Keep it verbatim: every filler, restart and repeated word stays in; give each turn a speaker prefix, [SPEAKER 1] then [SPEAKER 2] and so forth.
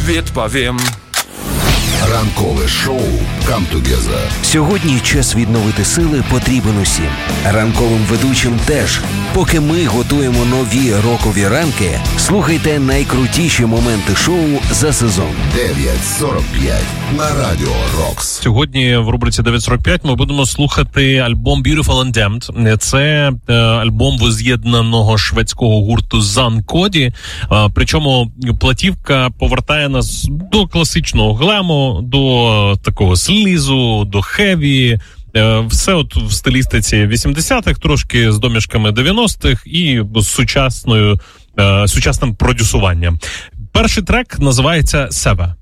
[SPEAKER 1] відповім.
[SPEAKER 2] Ранкове шоу «Come Together».
[SPEAKER 3] Сьогодні час відновити сили потрібен усім. Ранковим ведучим теж. Поки ми готуємо нові рокові ранки, слухайте найкрутіші моменти шоу за сезон.
[SPEAKER 2] дев'ять сорок п'ять на Радіо Рокс.
[SPEAKER 4] Сьогодні в рубриці дев'ять сорок п'ять ми будемо слухати альбом Beautiful and Damned. Це е, альбом воз'єднаного шведського гурту Зан Коді. Е, причому платівка повертає нас до класичного глему, до такого слізу, до хеві. Все от в стилістиці вісімдесятих, трошки з домішками дев'яностих і з сучасною, сучасним продюсуванням. Перший трек називається «Себе».